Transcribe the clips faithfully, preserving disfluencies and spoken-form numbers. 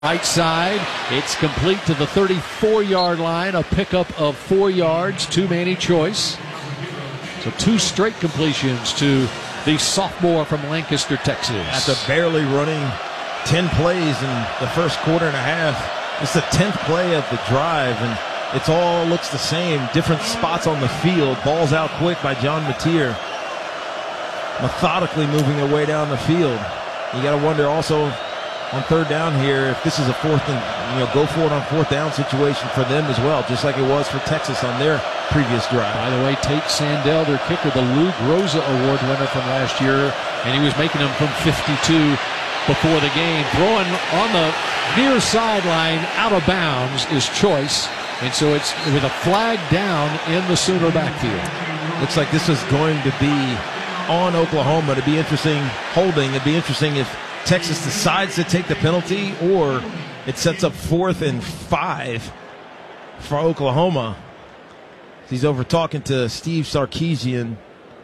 Right side, it's complete to the thirty-four-yard line, a pickup of four yards, to Manny Choice. So two straight completions to the sophomore from Lancaster, Texas. After barely running ten plays in the first quarter and a half, it's the tenth play of the drive, and it's all looks the same. Different spots on the field. Ball's out quick by John Mateer, methodically moving their way down the field. You got to wonder also on third down here if this is a fourth and you know go for it on fourth down situation for them as well, just like it was for Texas on their previous drive. By the way, Tate Sandell, their kicker, the Lou Groza Award winner from last year, and he was making them from fifty-two before the game. Throwing on the near sideline out of bounds is Choice, and so it's with a flag down in the Sooner backfield. Looks like this is going to be on Oklahoma. It'd be interesting holding. It'd be interesting if Texas decides to take the penalty, or it sets up fourth and five for Oklahoma. He's over talking to Steve Sarkisian.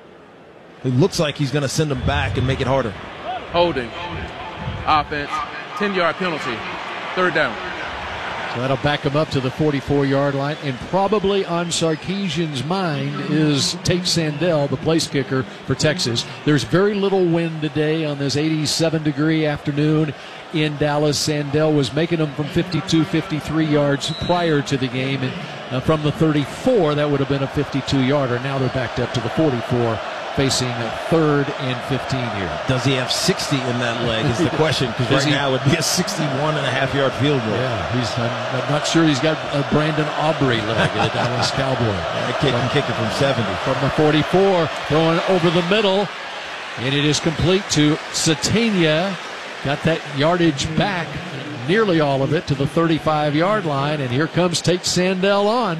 It looks like he's going to send them back and make it harder. Holding. Offense. ten-yard penalty. Third down. So that'll back him up to the forty-four-yard line. And probably on Sarkisian's mind is Tate Sandell, the place kicker for Texas. There's very little wind today on this eighty-seven degree afternoon in Dallas. Sandell was making them from fifty-two, fifty-three yards prior to the game. And uh, from the thirty-four, that would have been a fifty-two-yarder. Now they're backed up to the forty-four, facing a third and fifteen here. Does he have sixty in that leg is the question, because right he, now it would be a sixty-one and a half yard field goal. Yeah, he's, I'm, I'm not sure he's got a Brandon Aubrey leg, the Dallas Cowboy. Yeah, kid can kick it from seventy. From the forty-four, throwing over the middle, and it is complete to Satania. Got that yardage back, nearly all of it, to the thirty-five-yard line, and here comes Tate Sandell on.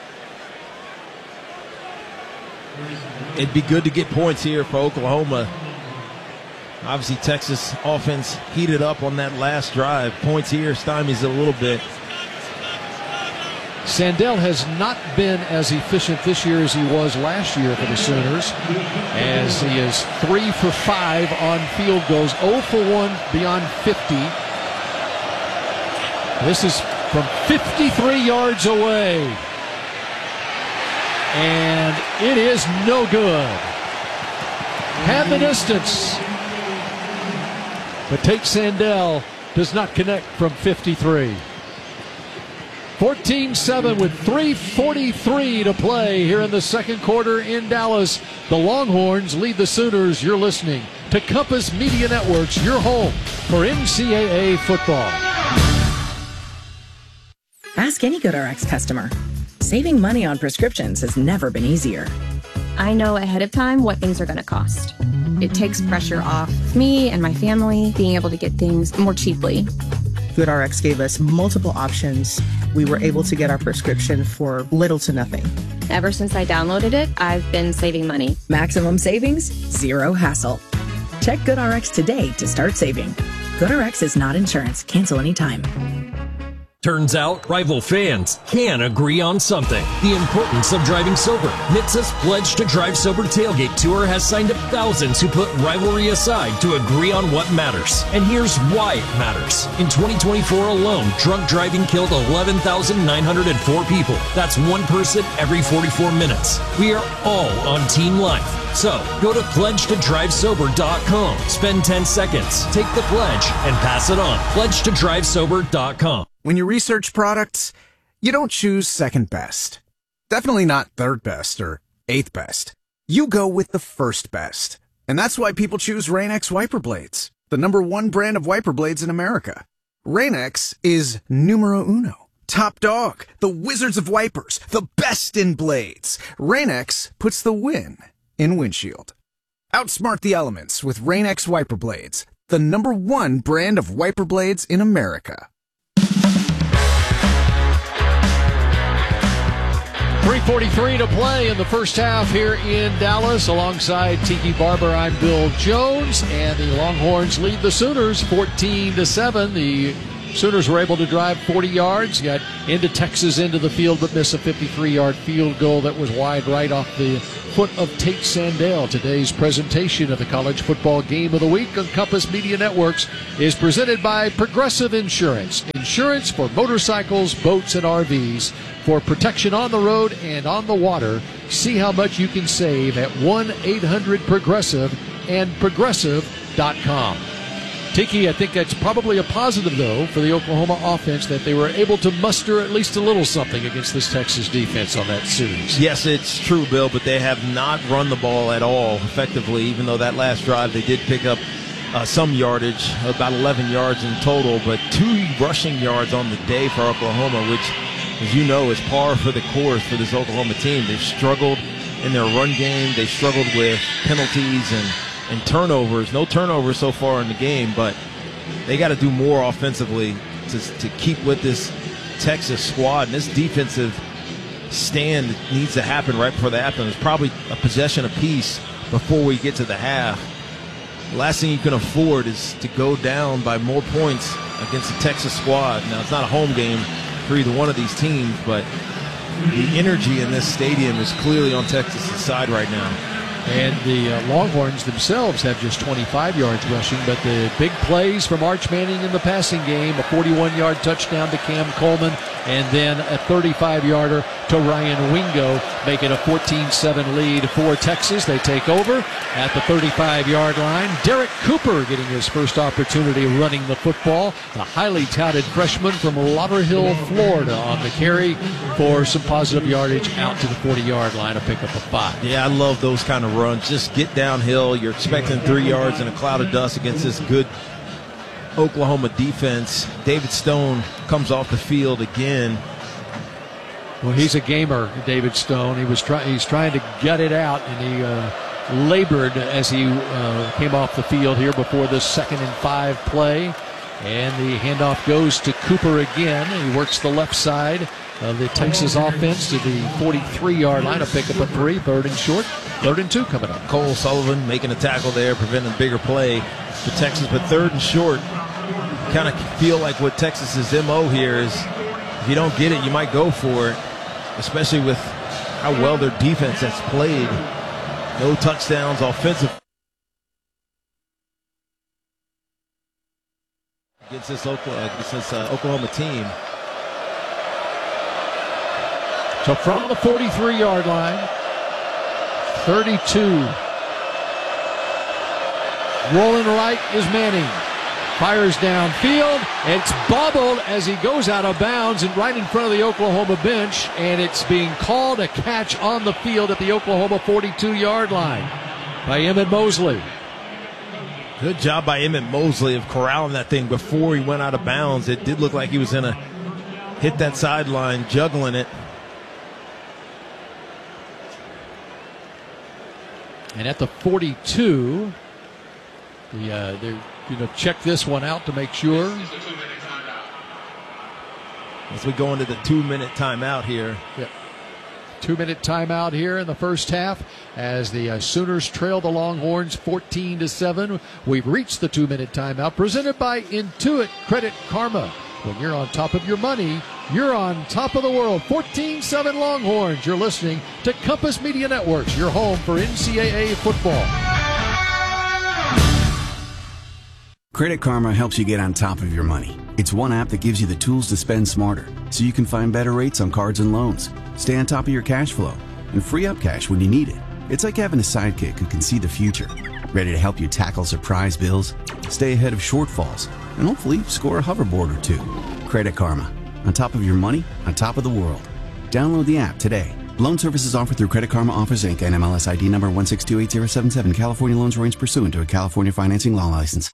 It'd be good to get points here for Oklahoma. Obviously, Texas offense heated up on that last drive. Points here stymies it a little bit. Sandell has not been as efficient this year as he was last year for the Sooners, as he is three for five on field goals, zero for one beyond fifty. This is from fifty-three yards away. And it is no good. Had the distance. But Tate Sandell does not connect from fifty-three. fourteen seven with three forty-three to play here in the second quarter in Dallas. The Longhorns lead the Sooners. You're listening to Compass Media Networks, your home for N C double A football. Ask any GoodRx customer. Saving money on prescriptions has never been easier. I know ahead of time what things are going to cost. It takes pressure off me and my family being able to get things more cheaply. GoodRx gave us multiple options. We were able to get our prescription for little to nothing. Ever since I downloaded it, I've been saving money. Maximum savings, zero hassle. Check GoodRx today to start saving. GoodRx is not insurance. Cancel anytime. Turns out, rival fans can agree on something. The importance of driving sober. N H T S A's Pledge to Drive Sober Tailgate Tour has signed up thousands who put rivalry aside to agree on what matters. And here's why it matters. In twenty twenty-four alone, drunk driving killed eleven thousand nine hundred four people. That's one person every forty-four minutes. We are all on team life. So, go to pledge to drive sober dot com. Spend ten seconds, take the pledge, and pass it on. pledge to drive sober dot com. When you research products, you don't choose second best. Definitely not third best or eighth best. You go with the first best. And that's why people choose Rain-X wiper blades, the number one brand of wiper blades in America. Rain-X is numero uno. Top dog, the wizards of wipers, the best in blades. Rain-X puts the win in windshield. Outsmart the elements with Rain-X wiper blades, the number one brand of wiper blades in America. three forty-three to play in the first half here in Dallas. Alongside Tiki Barber, I'm Bill Jones, and the Longhorns lead the Sooners fourteen to seven. The Sooners were able to drive forty yards, got into Texas into the field, but missed a fifty-three-yard field goal that was wide right off the foot of Tate Sandell. Today's presentation of the College Football Game of the Week on Compass Media Networks is presented by Progressive Insurance. Insurance for motorcycles, boats, and R Vs. For protection on the road and on the water, see how much you can save at one eight hundred progressive and progressive dot com. Tiki, I think that's probably a positive, though, for the Oklahoma offense that they were able to muster at least a little something against this Texas defense on that series. Yes, it's true, Bill, but they have not run the ball at all effectively, even though that last drive they did pick up uh, some yardage, about eleven yards in total, but two rushing yards on the day for Oklahoma, which, as you know, is par for the course for this Oklahoma team. They've struggled in their run game. They struggled with penalties and and turnovers. No turnovers so far in the game, but they got to do more offensively to, to keep with this Texas squad. And this defensive stand needs to happen right before the half. It's probably a possession apiece before we get to the half. The last thing you can afford is to go down by more points against the Texas squad. Now, it's not a home game for either one of these teams, but the energy in this stadium is clearly on Texas' side right now. And the uh, Longhorns themselves have just twenty-five yards rushing, but the big plays from Arch Manning in the passing game, a forty-one-yard touchdown to Cam Coleman, and then a thirty-five-yarder to Ryan Wingo, making a fourteen seven lead for Texas. They take over at the thirty-five-yard line. Derek Cooper getting his first opportunity running the football, the highly touted freshman from Lauderhill, Florida, on the carry for some positive yardage out to the forty-yard line, a pickup of five. Yeah, I love those kind of runs. Just get downhill. You're expecting three yards in a cloud of dust against this good Oklahoma defense. David Stone comes off the field again. Well, he's a gamer, David Stone. He was try- he's trying to gut it out, and he uh, labored as he uh, came off the field here before the second and five play. And the handoff goes to Cooper again. He works the left side of the Texas offense to the forty-three-yard line. A pickup of three, third and short, third and two coming up. Cole Sullivan making a tackle there, preventing a bigger play for Texas, but third and short. Kind of feel like what Texas's M O here is, if you don't get it, you might go for it, especially with how well their defense has played. No touchdowns, offensive. Against this Oklahoma, against this, uh, Oklahoma team. So from the forty-three-yard line, thirty-two. Rolling right is Manning. Fires downfield. It's bobbled as he goes out of bounds and right in front of the Oklahoma bench, and it's being called a catch on the field at the Oklahoma forty-two-yard line by Emmett Mosley. Good job by Emmett Mosley of corralling that thing before he went out of bounds. It did look like he was going to hit that sideline, juggling it. And at the forty-two, the uh, they're going to check this one out to make sure. As we go into the two-minute timeout here. Yep. Two-minute timeout here in the first half as the uh, Sooners trail the Longhorns fourteen to seven. We've reached the two-minute timeout presented by Intuit Credit Karma. When you're on top of your money, you're on top of the world. fourteen seven Longhorns. You're listening to Compass Media Networks, your home for N C double A football. Credit Karma helps you get on top of your money. It's one app that gives you the tools to spend smarter, so you can find better rates on cards and loans, stay on top of your cash flow, and free up cash when you need it. It's like having a sidekick who can see the future, ready to help you tackle surprise bills, stay ahead of shortfalls, and hopefully score a hoverboard or two. Credit Karma. On top of your money, on top of the world. Download the app today. Loan services offered through Credit Karma Offers Incorporated. N M L S I D number one six two eight zero seven seven. California loans arranged pursuant to a California financing law license.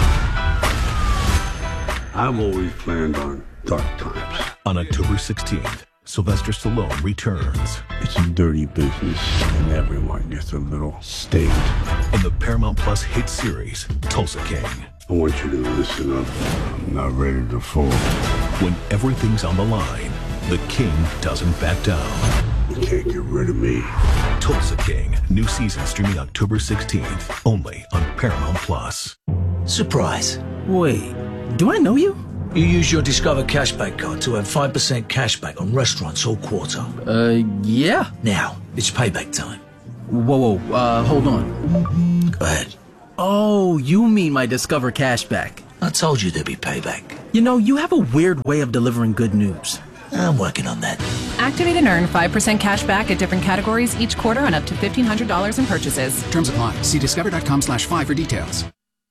I've always planned on dark times. On October sixteenth, Sylvester Stallone returns. It's a dirty business, and everyone gets a little staged. In the Paramount Plus hit series, Tulsa King. I want you to listen up. I'm not ready to fall. When everything's on the line, the King doesn't back down. You can't get rid of me. Tulsa King, new season streaming October sixteenth, only on Paramount Plus. Surprise. Wait, do I know you? You use your Discover Cashback card to earn five percent cashback on restaurants all quarter. Uh, yeah. Now, it's payback time. Whoa, whoa, uh, hold on. Go ahead. Oh, you mean my Discover Cashback. I told you there'd be payback. You know, you have a weird way of delivering good news. I'm working on that. Activate and earn five percent cash back at different categories each quarter on up to fifteen hundred dollars in purchases. Terms apply. See discover.com slash five for details.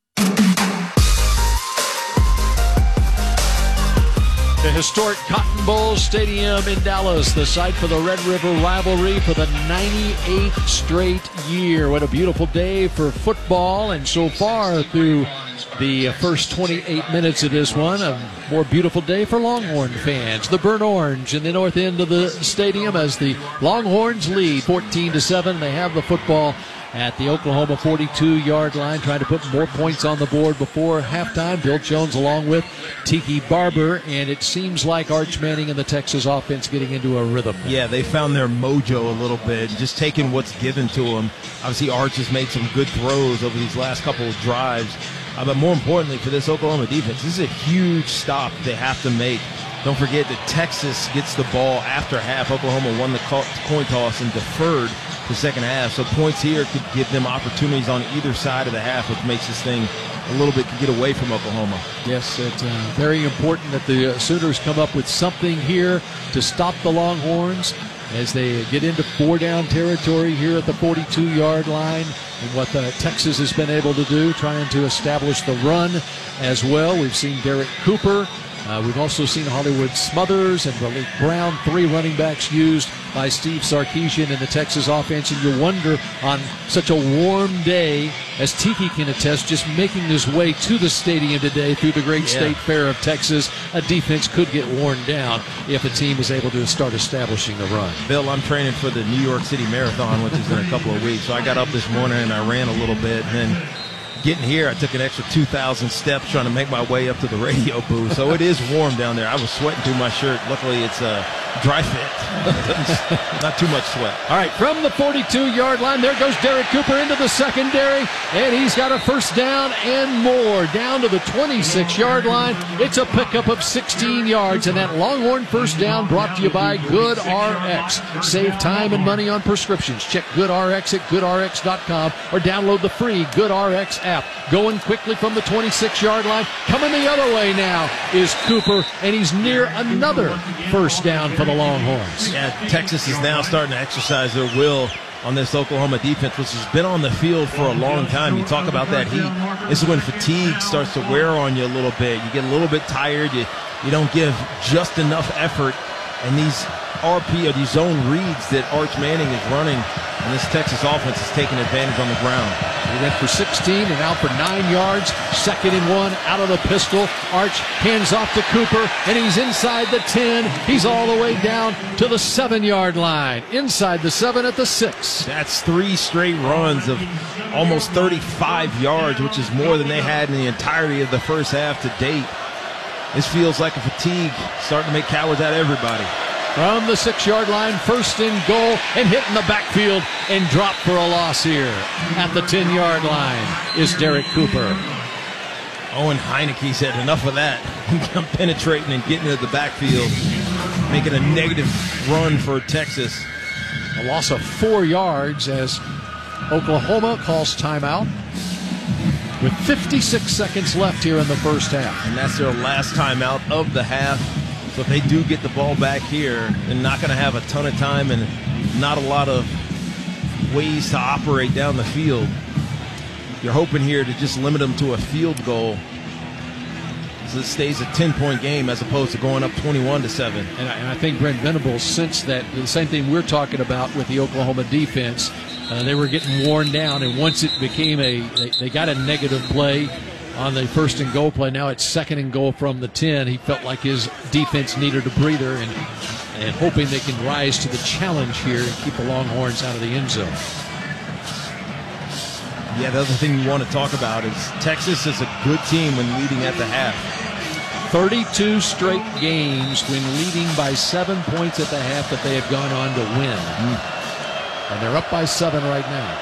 The historic Cotton Bowl Stadium in Dallas, the site for the Red River rivalry for the ninety-eighth straight year. What a beautiful day for football, and so far through the first twenty-eight minutes of this one, a more beautiful day for Longhorn fans. The burnt orange in the north end of the stadium as the Longhorns lead fourteen to seven. They have the football at the Oklahoma forty-two-yard line, trying to put more points on the board before halftime. Bill Jones along with Tiki Barber, and it seems like Arch Manning and the Texas offense getting into a rhythm. Yeah, they found their mojo a little bit, just taking what's given to them. Obviously, Arch has made some good throws over these last couple of drives. Uh, but more importantly for this Oklahoma defense, this is a huge stop they have to make. Don't forget that Texas gets the ball after half. Oklahoma won the coin toss and deferred the second half. So points here could give them opportunities on either side of the half, which makes this thing a little bit get away from Oklahoma. Yes, it's uh, very important that the uh, Sooners come up with something here to stop the Longhorns as they get into four-down territory here at the forty-two-yard line. And what uh, Texas has been able to do, trying to establish the run as well. We've seen Derek Cooper. Uh, we've also seen Hollywood Smothers and Malik Brown, three running backs used by Steve Sarkisian in the Texas offense. And you wonder, on such a warm day, as Tiki can attest, just making his way to the stadium today through the great yeah. state fair of Texas, a defense could get worn down if a team is able to start establishing the run. Bill, I'm training for the New York City Marathon, which is in a couple of weeks. So I got up this morning and I ran a little bit, and then getting here, I took an extra two thousand steps trying to make my way up to the radio booth. So it is warm down there. I was sweating through my shirt. Luckily, it's a dry fit. Not too much sweat. All right, from the forty-two-yard line, there goes Derek Cooper into the secondary, and he's got a first down and more. Down to the twenty-six-yard line. It's a pickup of sixteen yards, and that Longhorn first down brought to you by GoodRx. Save time and money on prescriptions. Check GoodRx at good R X dot com or download the free GoodRx app. Going quickly from the twenty-six-yard line. Coming the other way now is Cooper, and he's near another first down for the Longhorns. Yeah, Texas is now starting to exercise their will on this Oklahoma defense, which has been on the field for a long time. You talk about that heat. This is when fatigue starts to wear on you a little bit. You get a little bit tired. You, you don't give just enough effort. And these R P or these zone reads that Arch Manning is running, and this Texas offense is taking advantage on the ground. He went for sixteen and out for nine yards. Second and one out of the pistol. Arch hands off to Cooper, and he's inside the ten. He's all the way down to the seven-yard line. Inside the seven at the six. That's three straight runs of almost thirty-five yards, which is more than they had in the entirety of the first half to date. This feels like a fatigue starting to make cowards out of everybody. From the six-yard line, first and goal, and hit in the backfield and drop for a loss here. At the ten-yard line is Derek Cooper. Owen Heineke said enough of that. I'm penetrating and getting into the backfield, making a negative run for Texas. A loss of four yards as Oklahoma calls timeout with fifty-six seconds left here in the first half. And that's their last timeout of the half. So if they do get the ball back here, they're not going to have a ton of time and not a lot of ways to operate down the field. You're hoping here to just limit them to a field goal so it stays a ten-point game as opposed to going up twenty-one to seven. And I, and I think Brent Venables sensed that the same thing we're talking about with the Oklahoma defense. Uh, they were getting worn down, and once it became a they, they got a negative play on the first and goal play. Now it's second and goal from the ten. He felt like his defense needed a breather, and and hoping they can rise to the challenge here and keep the Longhorns out of the end zone. Yeah, the other thing you want to talk about is Texas is a good team when leading at the half. thirty-two straight games when leading by seven points at the half that they have gone on to win. Mm. And they're up by seven right now.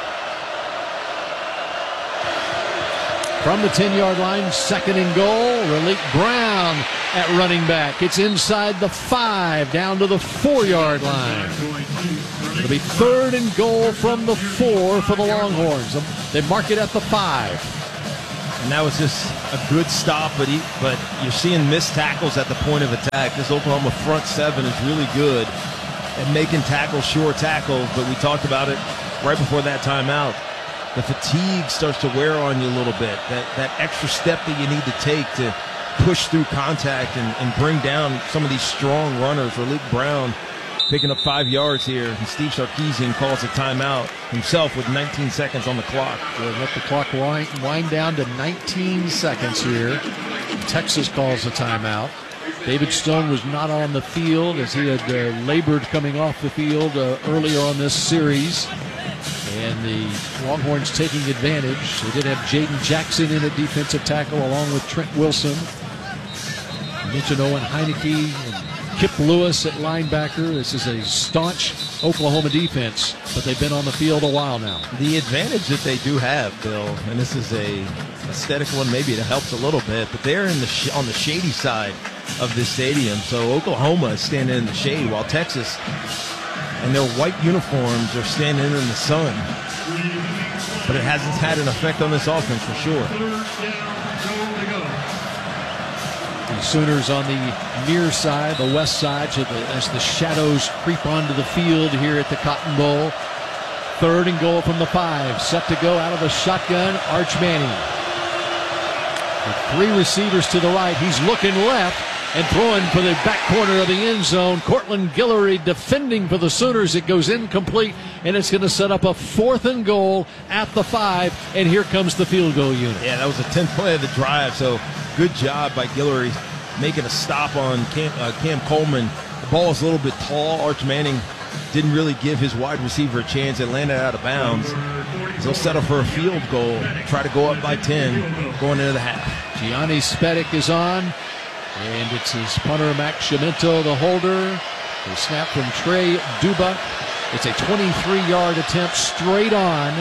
From the ten-yard line, second and goal. Malik Brown down at running back. It's inside the five, down to the four-yard line. It'll be third and goal from the four for the Longhorns. They mark it at the five. And that was just a good stop, but he, but you're seeing missed tackles at the point of attack. This Oklahoma front seven is really good at making tackles, sure tackles, but we talked about it right before that timeout. The fatigue starts to wear on you a little bit. That that extra step that you need to take to push through contact and, and bring down some of these strong runners. Raleek Brown picking up five yards here, and Steve Sarkisian calls a timeout himself with nineteen seconds on the clock. We'll let the clock wind, wind down to nineteen seconds here. Texas calls a timeout. David Stone was not on the field as he had uh, labored coming off the field uh, earlier on this series. And the Longhorns taking advantage. They did have Jaden Jackson in at defensive tackle along with Trent Wilson. I mentioned Owen Heineke and Kip Lewis at linebacker. This is a staunch Oklahoma defense, but they've been on the field a while now. The advantage that they do have, Bill, and this is a aesthetic one, maybe it helps a little bit, but they're in the sh- on the shady side of this stadium. So Oklahoma is standing in the shade while Texas and their white uniforms are standing in the sun. But it hasn't had an effect on this offense for sure. The Sooners on the near side, the west side, as the shadows creep onto the field here at the Cotton Bowl. Third and goal from the five. Set to go out of the shotgun, Arch Manning. With three receivers to the right, he's looking left and throwing for the back corner of the end zone. Cortland Guillory defending for the Sooners. It goes incomplete, and it's going to set up a fourth and goal at the five, and here comes the field goal unit. Yeah, that was the tenth play of the drive, so good job by Guillory making a stop on Cam, uh, Cam Coleman. The ball was a little bit tall. Arch Manning didn't really give his wide receiver a chance. It landed out of bounds. He'll settle for a field goal, try to go up by ten going into the half. Gianni Spedic is on. And it's his punter, Max Schimento, the holder. The snap from Trey Dubuck. It's a twenty-three-yard attempt straight on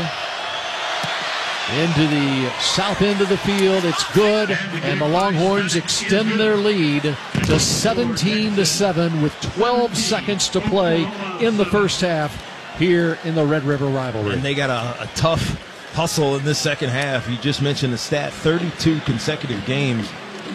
into the south end of the field. It's good, and the Longhorns extend their lead to seventeen to seven with twelve seconds to play in the first half here in the Red River rivalry. And they got a, a tough hustle in this second half. You just mentioned the stat, thirty-two consecutive games.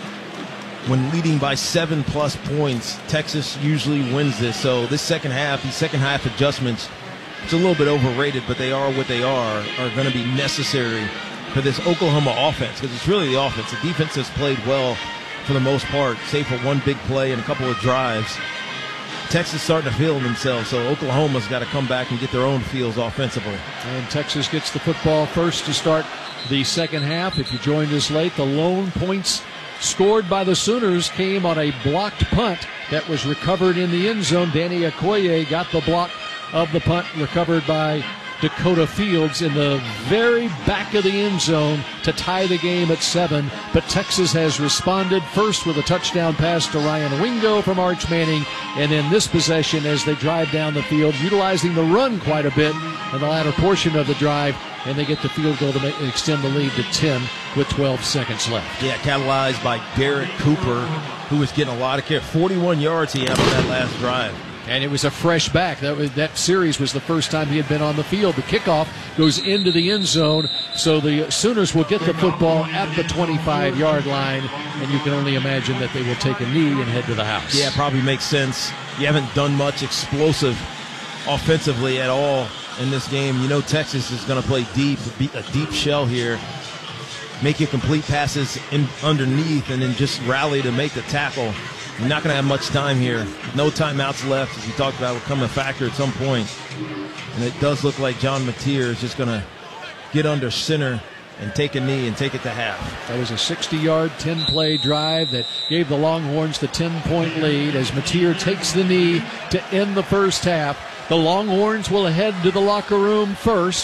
When leading by seven plus points, Texas usually wins this. So this second half, these second half adjustments, it's a little bit overrated, but they are what they are, are going to be necessary for this Oklahoma offense, because it's really the offense. The defense has played well for the most part, save for one big play and a couple of drives. Texas starting to feel themselves, so Oklahoma's got to come back and get their own feels offensively. And Texas gets the football first to start the second half. If you joined us late, the lone points scored by the Sooners came on a blocked punt that was recovered in the end zone. Danny Okoye got the block of the punt, recovered by Dakota Fields in the very back of the end zone to tie the game at seven. But Texas has responded first with a touchdown pass to Ryan Wingo from Arch Manning, and then this possession as they drive down the field, utilizing the run quite a bit in the latter portion of the drive, and they get the field goal to make, extend the lead to ten with twelve seconds left. Yeah, catalyzed by Garrett Cooper, who was getting a lot of care. forty-one yards he had on that last drive. And it was a fresh back. That was, that series was the first time he had been on the field. The kickoff goes into the end zone, so the Sooners will get the football at the twenty-five-yard line, and you can only imagine that they will take a knee and head to the house. Yeah, probably makes sense. You haven't done much explosive offensively at all in this game. You know Texas is going to play deep, a deep shell here, making complete passes in underneath, and then just rally to make the tackle. You're not going to have much time here. No timeouts left, as we talked about, will come a factor at some point. And it does look like John Mateer is just going to get under center and take a knee and take it to half. That was a sixty-yard, ten-play drive that gave the Longhorns the ten-point lead as Mateer takes the knee to end the first half. The Longhorns will head to the locker room first.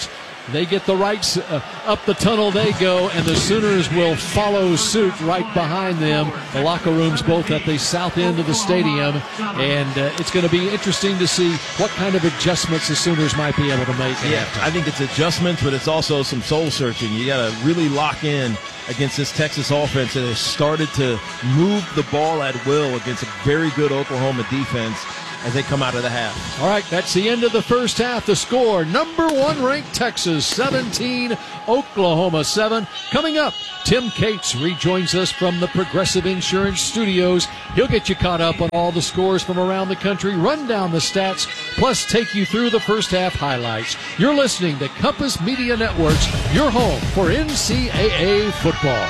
they get the rights uh, up the tunnel they go, and the Sooners will follow suit right behind them. The locker rooms both at the south end of the stadium, and uh, it's going to be interesting to see what kind of adjustments the Sooners might be able to make. Yeah, I think it's adjustments, but it's also some soul searching. You got to really lock in against this Texas offense that has started to move the ball at will against a very good Oklahoma defense as they come out of the half. All right, that's the end of the first half. The score, number one ranked Texas seventeen, Oklahoma seven. Coming up, Tim Cates rejoins us from the Progressive Insurance Studios. He'll get you caught up on all the scores from around the country, run down the stats, plus take you through the first half highlights. You're listening to Compass Media Networks, your home for N C double A football.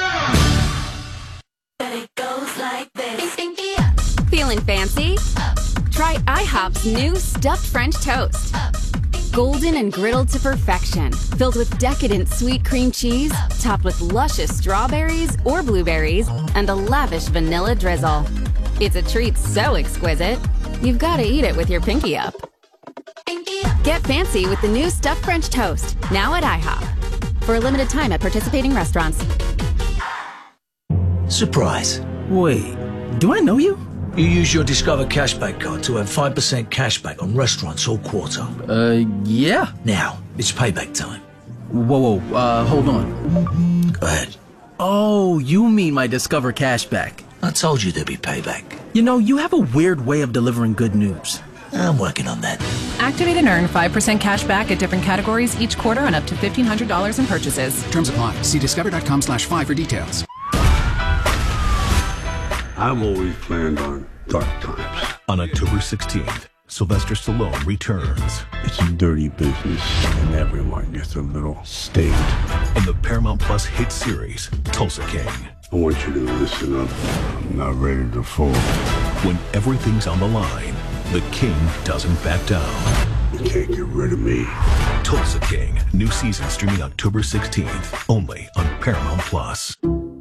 Feeling fancy? Try IHOP's new stuffed French toast. Golden and griddled to perfection, filled with decadent sweet cream cheese, topped with luscious strawberries or blueberries, and a lavish vanilla drizzle. It's a treat so exquisite, you've got to eat it with your pinky up. Get fancy with the new stuffed French toast, now at IHOP. For a limited time at participating restaurants. Surprise. Wait, do I know you? You use your Discover Cashback card to earn five percent cashback on restaurants all quarter. Uh, yeah. Now, it's payback time. Whoa, whoa, uh, hold on. Go ahead. Oh, you mean my Discover Cashback. I told you there'd be payback. You know, you have a weird way of delivering good news. I'm working on that. Activate and earn five percent cash back at different categories each quarter on up to fifteen hundred dollars in purchases. Terms apply. See discover.com slash five for details. I've always planned on dark times. On October sixteenth, Sylvester Stallone returns. It's a dirty business, and everyone gets a little state. In the Paramount Plus hit series, Tulsa King. I want you to listen up. I'm not ready to fall. When everything's on the line, the King doesn't back down. You can't get rid of me. Tulsa King, new season streaming October sixteenth, only on Paramount Plus.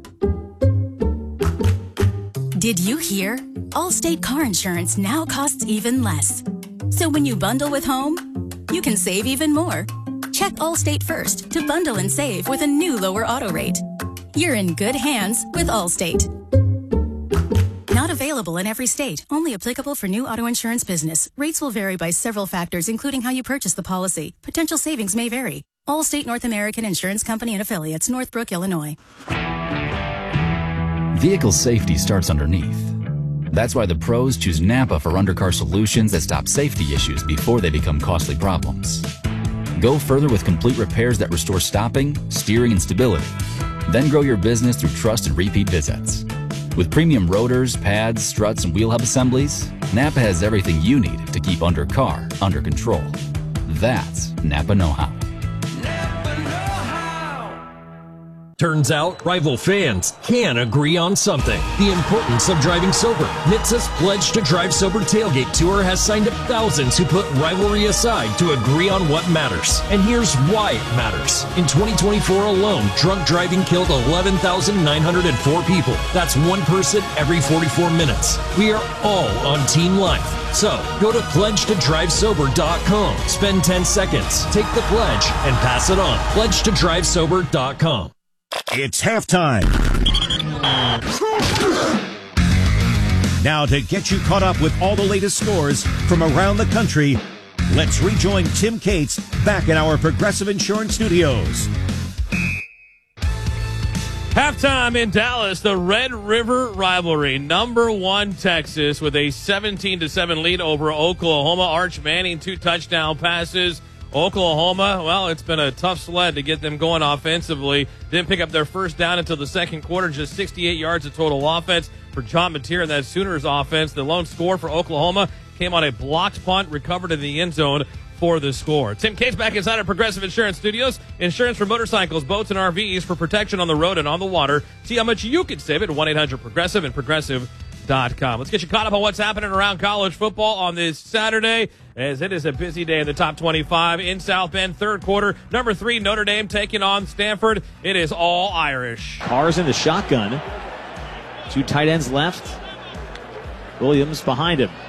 Did you hear? Allstate car insurance now costs even less. So when you bundle with home, you can save even more. Check Allstate first to bundle and save with a new lower auto rate. You're in good hands with Allstate. Not available in every state. Only applicable for new auto insurance business. Rates will vary by several factors, including how you purchase the policy. Potential savings may vary. Allstate North American Insurance Company and Affiliates, Northbrook, Illinois. Vehicle safety starts underneath. That's why the pros choose Napa for undercar solutions that stop safety issues before they become costly problems. Go further with complete repairs that restore stopping, steering, and stability. Then grow your business through trust and repeat visits. With premium rotors, pads, struts, and wheel hub assemblies, Napa has everything you need to keep undercar under control. That's Napa know-how. Turns out, rival fans can agree on something. The importance of driving sober. N H T S A's Pledge to Drive Sober Tailgate Tour has signed up thousands who put rivalry aside to agree on what matters. And here's why it matters. In twenty twenty-four alone, drunk driving killed eleven thousand nine hundred four people. That's one person every forty-four minutes. We are all on Team Life. So, go to pledge to drive sober dot com. Spend ten seconds, take the pledge, and pass it on. pledge to drive sober dot com. It's halftime. Now, to get you caught up with all the latest scores from around the country, let's rejoin Tim Cates back in our Progressive Insurance Studios. Halftime in Dallas, the Red River rivalry. Number one Texas with a seventeen to seven lead over Oklahoma. Arch Manning, two touchdown passes. Oklahoma, well, it's been a tough sled to get them going offensively. Didn't pick up their first down until the second quarter, just sixty-eight yards of total offense for John Mateer and that Sooners offense. The lone score for Oklahoma came on a blocked punt, recovered in the end zone for the score. Tim Cates back inside our Progressive Insurance Studios. Insurance for motorcycles, boats, and R Vs for protection on the road and on the water. See how much you can save at one eight hundred progressive and progressive dot com. Let's get you caught up on what's happening around college football on this Saturday, as it is a busy day in the top twenty-five in South Bend. Third quarter, number three Notre Dame taking on Stanford. It is all Irish. Carr's in the shotgun. Two tight ends left. Williams behind him.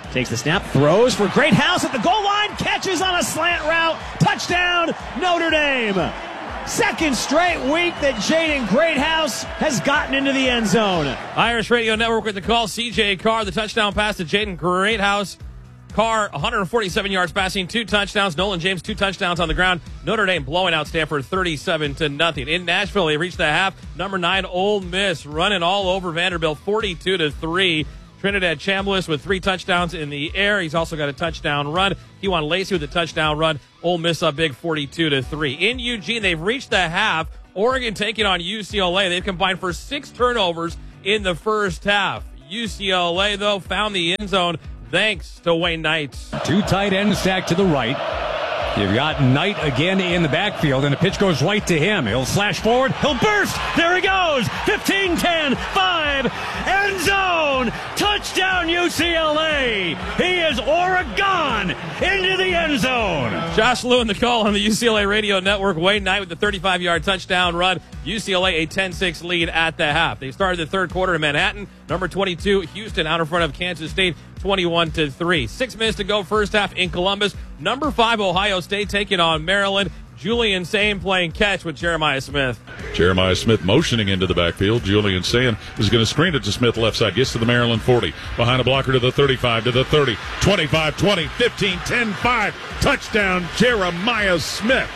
Takes the snap, throws for Greathouse at the goal line, catches on a slant route, touchdown, Notre Dame. Second straight week that Jaden Greathouse has gotten into the end zone. Irish Radio Network with the call. C J Carr, the touchdown pass to Jaden Greathouse. Carr, one hundred forty-seven yards passing, two touchdowns. Nolan James, two touchdowns on the ground. Notre Dame blowing out Stanford thirty-seven to nothing. In Nashville, they reached the half. Number nine, Ole Miss, running all over Vanderbilt, forty-two to three. Trinidad Chambliss with three touchdowns in the air. He's also got a touchdown run. Kewan Lacey with a touchdown run. Ole Miss up big, forty-two to three. In Eugene, they've reached the half. Oregon taking on U C L A. They've combined for six turnovers in the first half. U C L A, though, found the end zone thanks to Wayne Knight. Two tight ends stacked to the right. You've got Knight again in the backfield, and the pitch goes right to him. He'll slash forward. He'll burst. There he goes. fifteen, ten, five. End zone. Touchdown U C L A. He is Oregon into the end zone. Josh Lewin, the call on the U C L A Radio Network. Wayne Knight with the thirty-five-yard touchdown run. U C L A a ten six lead at the half. They started the third quarter in Manhattan. Number twenty-two, Houston, out in front of Kansas State, twenty-one to three. Six minutes to go first half in Columbus. Number five, Ohio State taking on Maryland. Julian Sain playing catch with Jeremiah Smith. Jeremiah Smith motioning into the backfield. Julian Sain is going to screen it to Smith left side. Gets to the Maryland forty. Behind a blocker to the thirty-five, to the thirty. twenty-five, twenty, fifteen, ten, five. Touchdown, Jeremiah Smith.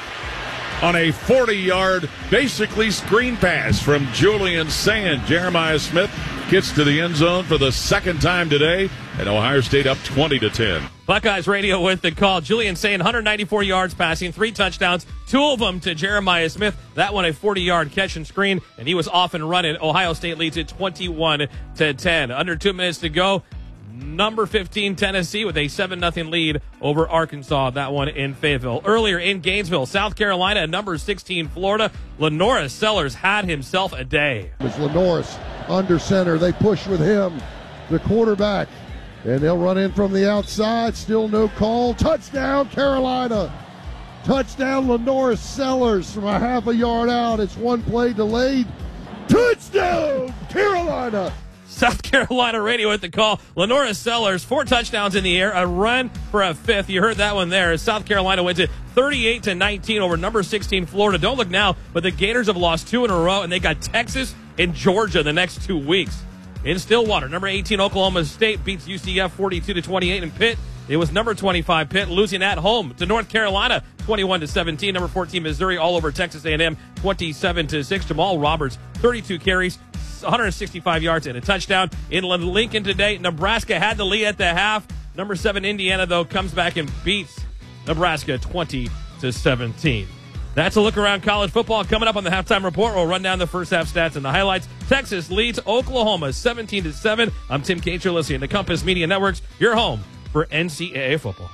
On a forty-yard, basically screen pass from Julian Sain. Jeremiah Smith gets to the end zone for the second time today, and Ohio State up twenty to ten. Buckeyes Radio with the call. Julian Sain, one hundred ninety-four yards passing, three touchdowns, two of them to Jeremiah Smith. That one a forty-yard catch and screen, and he was off and running. Ohio State leads it twenty-one to ten. Under two minutes to go. Number fifteen, Tennessee, with a seven nothing lead over Arkansas. That one in Fayetteville. Earlier in Gainesville, South Carolina, and number sixteen, Florida, Lenoris Sellers had himself a day. It's Lenoris under center. They push with him, the quarterback, and they'll run in from the outside. Still no call. Touchdown, Carolina. Touchdown, Lenoris Sellers from a half a yard out. It's one play delayed. Touchdown, Carolina. South Carolina Radio at the call. Lenoris Sellers, four touchdowns in the air, a run for a fifth. You heard that one there. South Carolina wins it thirty-eight to nineteen over number sixteen, Florida. Don't look now, but the Gators have lost two in a row, and they got Texas and Georgia the next two weeks. In Stillwater, number eighteen, Oklahoma State beats U C F forty-two to twenty-eight. In Pitt, it was number twenty-five, Pitt, losing at home to North Carolina, twenty-one to seventeen. Number fourteen, Missouri, all over Texas A and M, twenty-seven to six. Jamal Roberts, thirty-two carries, one hundred sixty-five yards and a touchdown. In Lincoln today, Nebraska had the lead at the half. Number seven, Indiana, though, comes back and beats Nebraska twenty to seventeen. That's a look around college football. Coming up on the halftime report, we'll run down the first half stats and the highlights. Texas leads Oklahoma seventeen to seven. I'm Tim Cates. You're listening to Compass Media Networks, your home for N C double A football.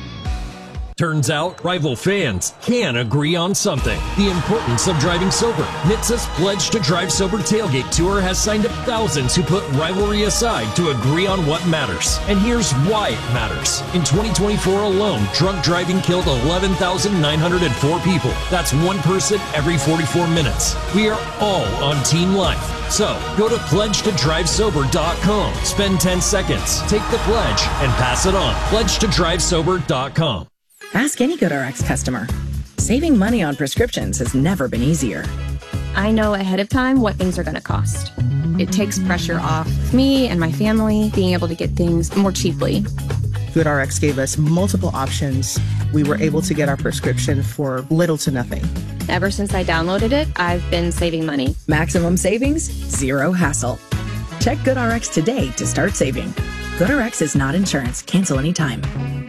Turns out, rival fans can agree on something. The importance of driving sober. N H T S A's Pledge to Drive Sober Tailgate Tour has signed up thousands who put rivalry aside to agree on what matters. And here's why it matters. In twenty twenty-four alone, drunk driving killed eleven thousand nine hundred four people. That's one person every forty-four minutes. We are all on Team Life. So, go to pledge to drive sober dot com. Spend ten seconds, take the pledge, and pass it on. pledge to drive sober dot com. Ask any GoodRx customer. Saving money on prescriptions has never been easier. I know ahead of time what things are going to cost. It takes pressure off me and my family being able to get things more cheaply. GoodRx gave us multiple options. We were able to get our prescription for little to nothing. Ever since I downloaded it, I've been saving money. Maximum savings, zero hassle. Check GoodRx today to start saving. GoodRx is not insurance. Cancel anytime.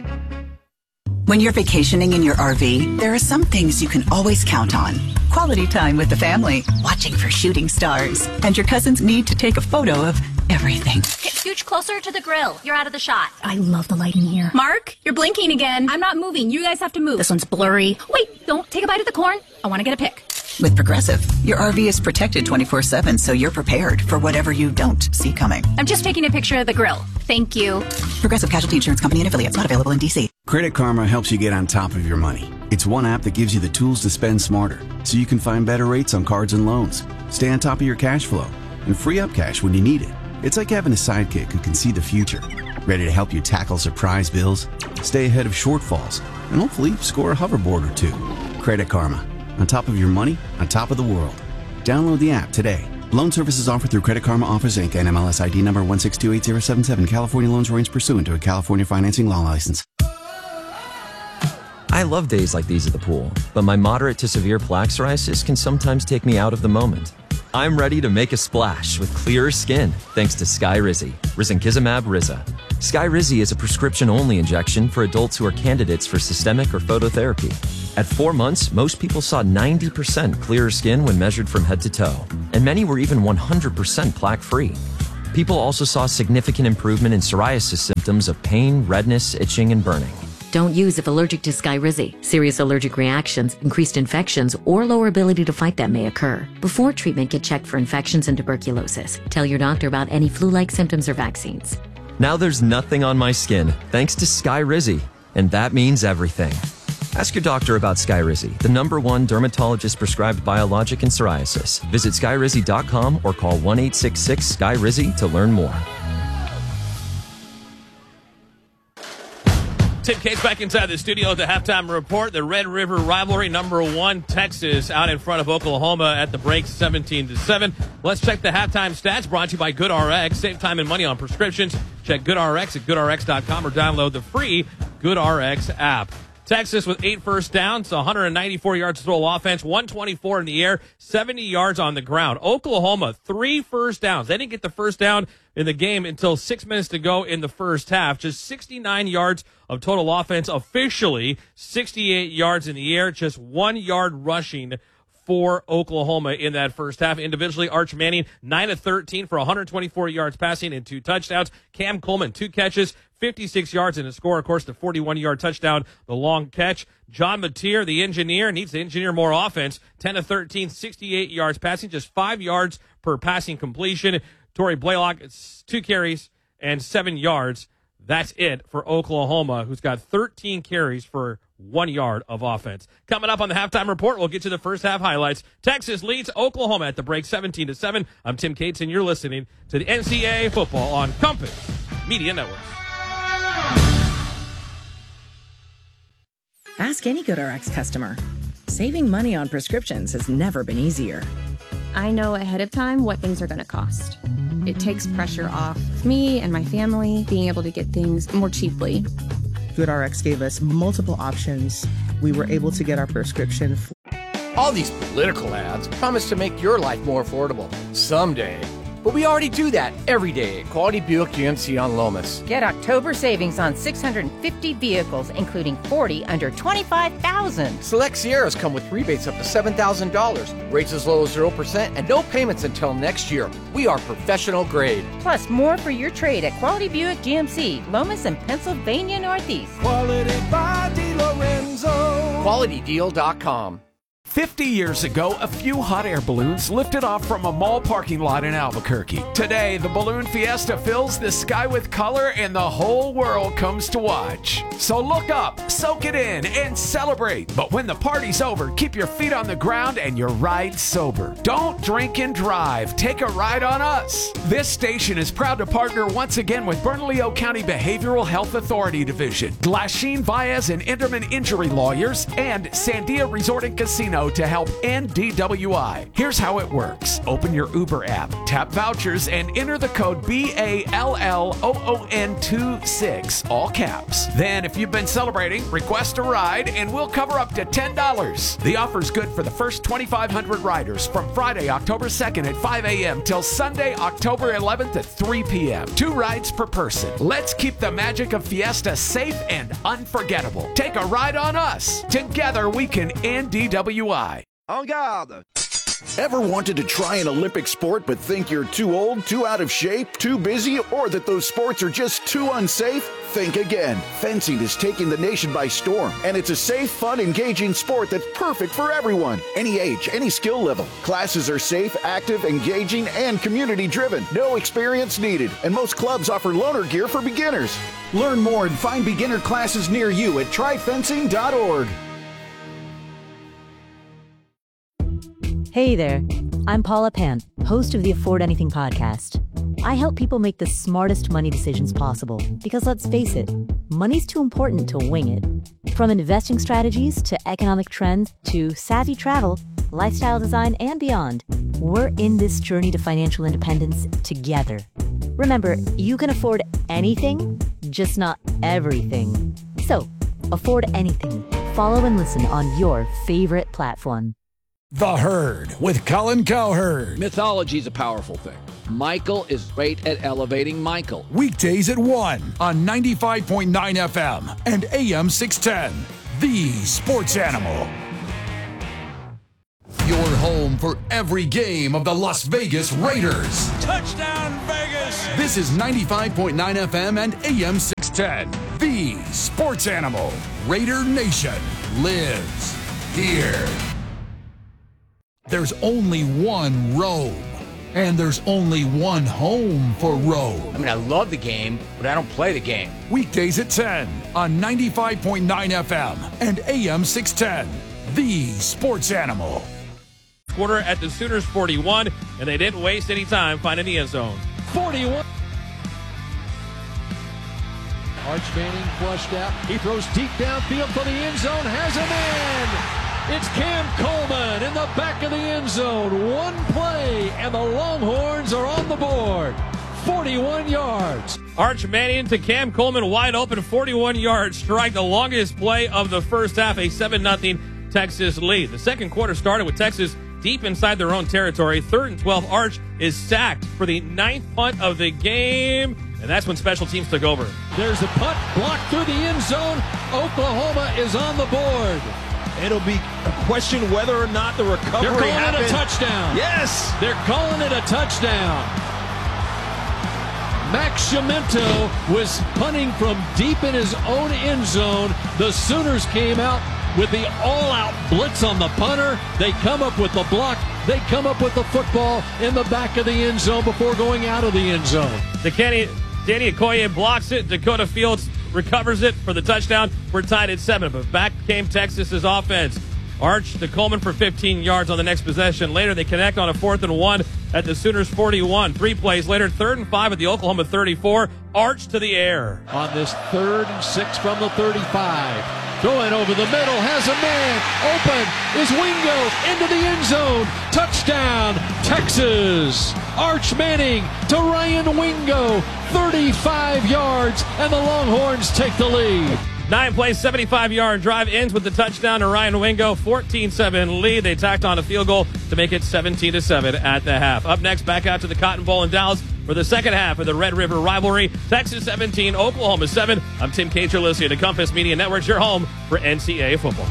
When you're vacationing in your R V, there are some things you can always count on. Quality time with the family, watching for shooting stars, and your cousin's need to take a photo of everything. Scooch closer to the grill. You're out of the shot. I love the light in here. Mark, you're blinking again. I'm not moving. You guys have to move. This one's blurry. Wait, don't take a bite of the corn. I want to get a pic. With Progressive, your R V is protected twenty-four seven, so you're prepared for whatever you don't see coming. I'm just taking a picture of the grill. Thank you. Progressive Casualty Insurance Company and affiliates, not available in D C. Credit Karma helps you get on top of your money. It's one app that gives you the tools to spend smarter, so you can find better rates on cards and loans, stay on top of your cash flow, and free up cash when you need it. It's like having a sidekick who can see the future, ready to help you tackle surprise bills, stay ahead of shortfalls, and hopefully score a hoverboard or two. Credit Karma. On top of your money, on top of the world. Download the app today. Loan services offered through Credit Karma Offers Incorporated. N M L S I D number one six two eight zero seven seven. California loans arranged pursuant to a California financing law license. I love days like these at the pool, but my moderate to severe plaque psoriasis can sometimes take me out of the moment. I'm ready to make a splash with clearer skin thanks to Skyrizi, Risankizumab Riza. Skyrizi is a prescription-only injection for adults who are candidates for systemic or phototherapy. At four months, most people saw ninety percent clearer skin when measured from head to toe, and many were even one hundred percent plaque-free. People also saw significant improvement in psoriasis symptoms of pain, redness, itching, and burning. Don't use if allergic to Skyrizi. Serious allergic reactions, increased infections, or lower ability to fight them may occur. Before treatment, get checked for infections and tuberculosis. Tell your doctor about any flu-like symptoms or vaccines. Now there's nothing on my skin thanks to Skyrizi, and that means everything. Ask your doctor about Skyrizi, the number one dermatologist-prescribed biologic in psoriasis. Visit skyrizi dot com or call one eight six six Sky Rizi to learn more. Tim Cates back inside the studio at the halftime report. The Red River rivalry, number one, Texas, out in front of Oklahoma at the break, seventeen to seven. Let's check the halftime stats brought to you by GoodRx. Save time and money on prescriptions. Check GoodRx at good R X dot com or download the free GoodRx app. Texas with eight first downs, one hundred ninety-four yards of total offense, one twenty-four in the air, seventy yards on the ground. Oklahoma, three first downs. They didn't get the first down in the game until six minutes to go in the first half. Just sixty-nine yards of total offense officially, sixty-eight yards in the air, just one yard rushing for Oklahoma in that first half. Individually, Arch Manning, nine of thirteen for one hundred twenty-four yards passing and two touchdowns. Cam Coleman, two catches, fifty-six yards and a score. Of course, the forty-one yard touchdown, the long catch. John Mateer, the engineer, needs to engineer more offense. ten of thirteen, sixty-eight yards passing, just five yards per passing completion. Torrey Blaylock, two carries and seven yards. That's it for Oklahoma, who's got thirteen carries for one yard of offense. Coming up on the halftime report, we'll get to the first half highlights. Texas leads Oklahoma at the break, seventeen to seven. I'm Tim Cates, and you're listening to the N C double A football on Compass Media Network. Ask any GoodRx customer. Saving money on prescriptions has never been easier. I know ahead of time what things are going to cost. It takes pressure off me and my family being able to get things more cheaply. GoodRx gave us multiple options. We were able to get our prescription. For- All these political ads promise to make your life more affordable someday. But we already do that every day at Quality Buick G M C on Lomas. Get October savings on six hundred fifty vehicles, including forty under twenty-five thousand dollars. Select Sierras come with rebates up to seven thousand dollars, rates as low as zero percent, and no payments until next year. We are professional grade. Plus, more for your trade at Quality Buick G M C, Lomas and Pennsylvania Northeast. Quality by DeLorenzo. quality deal dot com. fifty years ago, a few hot air balloons lifted off from a mall parking lot in Albuquerque. Today, the Balloon Fiesta fills the sky with color and the whole world comes to watch. So look up, soak it in, and celebrate. But when the party's over, keep your feet on the ground and your ride sober. Don't drink and drive. Take a ride on us. This station is proud to partner once again with Bernalillo County Behavioral Health Authority Division, Glasheen Baez and Enderman Injury Lawyers, and Sandia Resort and Casino to help end D W I. Here's how it works. Open your Uber app, tap vouchers, and enter the code B A L L O O N twenty-six, all caps. Then, if you've been celebrating, request a ride, and we'll cover up to ten dollars. The offer's good for the first twenty-five hundred riders from Friday, October second at five a.m. till Sunday, October eleventh at three p.m. Two rides per person. Let's keep the magic of Fiesta safe and unforgettable. Take a ride on us. Together, we can end D W I. En garde! Ever wanted to try an Olympic sport but think you're too old, too out of shape, too busy, or that those sports are just too unsafe? Think again. Fencing is taking the nation by storm, and it's a safe, fun, engaging sport that's perfect for everyone. Any age, any skill level. Classes are safe, active, engaging, and community-driven. No experience needed, and most clubs offer loaner gear for beginners. Learn more and find beginner classes near you at try fencing dot org. Hey there, I'm Paula Pan, host of the Afford Anything podcast. I help people make the smartest money decisions possible because, let's face it, money's too important to wing it. From investing strategies to economic trends to savvy travel, lifestyle design, and beyond, we're in this journey to financial independence together. Remember, you can afford anything, just not everything. So, afford anything. Follow and listen on your favorite platform. The Herd with Colin Cowherd. Mythology is a powerful thing. Michael is great at elevating Michael. Weekdays at one on ninety-five point nine F M and A M six ten. The Sports Animal. Your home for every game of the Las Vegas Raiders. Touchdown, Vegas! This is ninety-five point nine F M and A M six ten. The Sports Animal. Raider Nation lives here. There's only one Rome, and there's only one home for Rome. I mean, I love the game, but I don't play the game. Weekdays at ten on ninety-five point nine F M and A M six ten. The Sports Animal. Quarter at the Sooners forty-one, and they didn't waste any time finding the end zone. forty-one. Arch Manning flushed out. He throws deep downfield for the end zone. Has him in. It's Cam Coleman in the back of the end zone. One play, and the Longhorns are on the board. forty-one yards. Arch Manning to Cam Coleman, wide open, forty-one yards strike, the longest play of the first half, a seven nothing Texas lead. The second quarter started with Texas deep inside their own territory. Third and twelve, Arch is sacked for the ninth punt of the game, and that's when special teams took over. There's a punt blocked through the end zone. Oklahoma is on the board. It'll be a question whether or not the recovery They're calling happened. it a touchdown. Yes. They're calling it a touchdown. Max Chiamento was punting from deep in his own end zone. The Sooners came out with the all-out blitz on the punter. They come up with the block. They come up with the football in the back of the end zone before going out of the end zone. The Kenny, Danny Okoye blocks it. Dakota Fields recovers it for the touchdown. We're tied at seven, but back came Texas's offense. Arch to Coleman for fifteen yards on the next possession. Later, they connect on a fourth and one at the Sooners forty-one. Three plays later, third and five at the Oklahoma thirty-four. Arch to the air. On this third and six from the thirty-five. Throwing over the middle, has a man open, is Wingo into the end zone. Touchdown, Texas. Arch Manning to Ryan Wingo, thirty-five yards, and the Longhorns take the lead. Nine plays, seventy-five yard drive ends with the touchdown to Ryan Wingo, fourteen seven lead. They tacked on a field goal to make it seventeen to seven at the half. Up next, back out to the Cotton Bowl in Dallas for the second half of the Red River rivalry. Texas seventeen, Oklahoma seven. I'm Tim Cager, listening to Compass Media Networks, your home for N C double A football.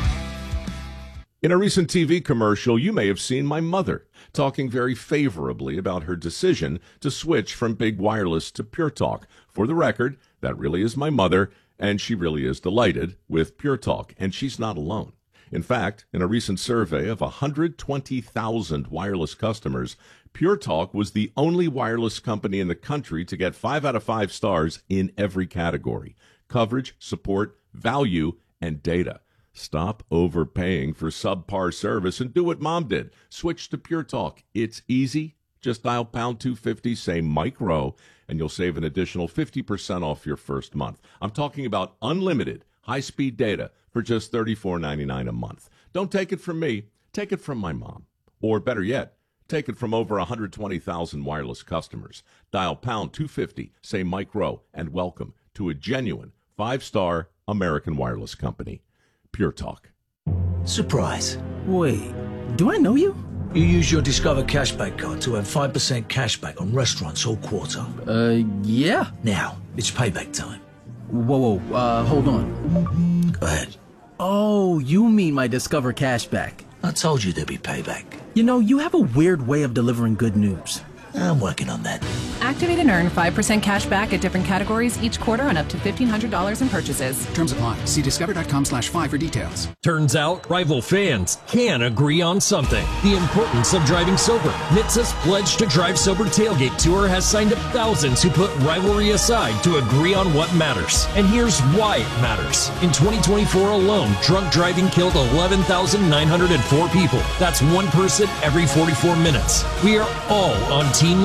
In a recent T V commercial, you may have seen my mother talking very favorably about her decision to switch from Big Wireless to Pure Talk. For the record, that really is my mother, and she really is delighted with Pure Talk, and she's not alone. In fact, in a recent survey of one hundred twenty thousand wireless customers, Pure Talk was the only wireless company in the country to get five out of five stars in every category: coverage, support, value, and data. Stop overpaying for subpar service and do what Mom did. Switch to Pure Talk. It's easy. Just dial pound two fifty, say Mike Rowe, and you'll save an additional fifty percent off your first month. I'm talking about unlimited high-speed data for just thirty-four ninety-nine a month. Don't take it from me. Take it from my mom. Or better yet, take it from over one hundred twenty thousand wireless customers. Dial pound two fifty, say Mike Rowe, and welcome to a genuine five-star American wireless company. Pure Talk. Surprise. Wait, do I know you? You use your Discover Cashback card to earn five percent cashback on restaurants all quarter. Uh, yeah. Now, it's payback time. Whoa, whoa, uh, hold on. Go ahead. Oh, you mean my Discover Cashback. I told you there'd be payback. You know, you have a weird way of delivering good news. I'm working on that. Activate and earn five percent cash back at different categories each quarter on up to fifteen hundred dollars in purchases. Terms apply. See discover.com slash five for details. Turns out rival fans can agree on something. The importance of driving sober. N H T S A's Pledge to Drive Sober Tailgate Tour has signed up thousands who put rivalry aside to agree on what matters. And here's why it matters. In twenty twenty-four alone, drunk driving killed eleven thousand nine hundred four people. That's one person every forty-four minutes. We are all on Team Life.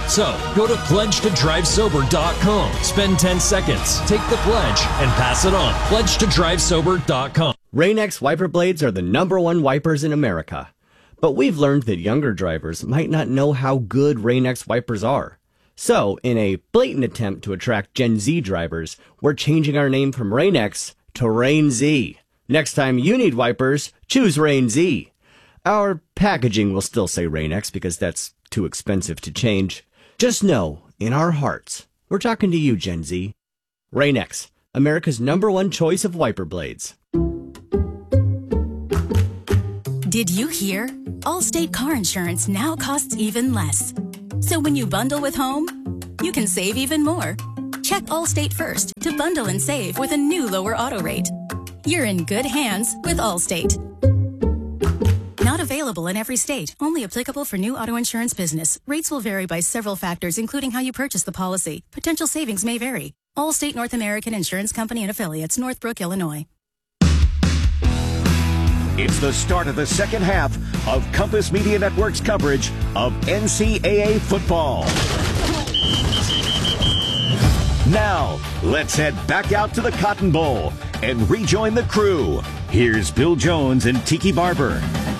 So, go to pledge to drive sober dot com. Spend ten seconds, take the pledge, and pass it on. pledge to drive sober dot com. Rain-X wiper blades are the number one wipers in America. But we've learned that younger drivers might not know how good Rain-X wipers are. So, in a blatant attempt to attract Gen Z drivers, we're changing our name from Rain-X to Rain-Z. Next time you need wipers, choose Rain-Z. Our packaging will still say Rain-X because that's too expensive to change. Just know, in our hearts, we're talking to you, Gen Z. Rain-X, America's number one choice of wiper blades. Did you hear? Allstate car insurance now costs even less. So when you bundle with home, you can save even more. Check Allstate first to bundle and save with a new lower auto rate. You're in good hands with Allstate. Not available in every state. Only applicable for new auto insurance business. Rates will vary by several factors, including how you purchase the policy. Potential savings may vary. Allstate North American Insurance Company and Affiliates, Northbrook, Illinois. It's the start of the second half of Compass Media Network's coverage of N C double A football. Now, let's head back out to the Cotton Bowl and rejoin the crew. Here's Bill Jones and Tiki Barber.